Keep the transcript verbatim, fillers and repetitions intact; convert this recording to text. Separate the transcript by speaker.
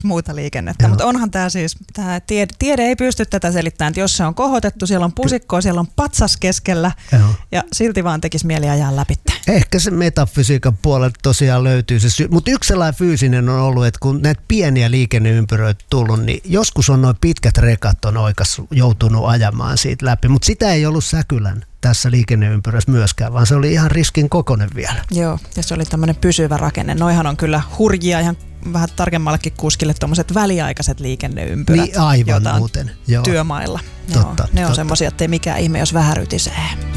Speaker 1: muuta liikennettä. Mutta onhan tämä siis, tämä tiede, tiede ei pysty tätä selittämään, että jos se on kohotettu, siellä on pusikkoa, siellä on patsas keskellä Joo. ja silti vaan tekisi mieli ajaa läpi.
Speaker 2: Ehkä se metafysiikan puolelta tosiaan löytyy se syy. Mutta yksi sellainen fyysinen on ollut, että kun näitä pieniä liikenneympyröitä tullut, niin joskus on noin pitkät rekat on oikeassa joutunut ajamaan siitä läpi. Mutta sitä ei ollut Säkylän tässä liikenneympyrässä myöskään, vaan se oli ihan riskin kokoinen vielä.
Speaker 1: Joo, ja se oli tämmöinen pysyvä rakenne. Noihan on kyllä hurjia ihan vähän tarkemmallekin kuskille tuommoiset väliaikaiset liikenneympyrät,
Speaker 2: niin, aivan
Speaker 1: joita on
Speaker 2: muuten. Joo.
Speaker 1: työmailla.
Speaker 2: Totta,
Speaker 1: Joo, ne on
Speaker 2: totta.
Speaker 1: semmoisia, ettei mikään ihme, jos vähän rytisee.